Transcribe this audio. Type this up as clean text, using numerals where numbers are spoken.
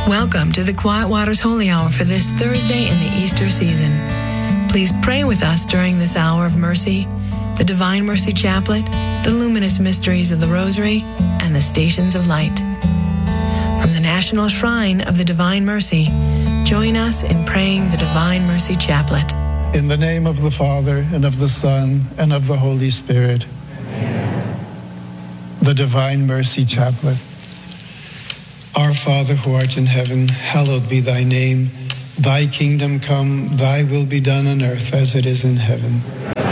Welcome to the Quiet Waters Holy Hour for this Thursday in the Easter season. Please pray with us during this hour of mercy, the Divine Mercy Chaplet, the luminous mysteries of the Rosary, and the Stations of Light. From the National Shrine of the Divine Mercy, join us in praying the Divine Mercy Chaplet. In the name of the Father, and of the Son, and of the Holy Spirit. Amen. The Divine Mercy Chaplet. Our Father who art in heaven, hallowed be thy name. Thy kingdom come, thy will be done on earth as it is in heaven.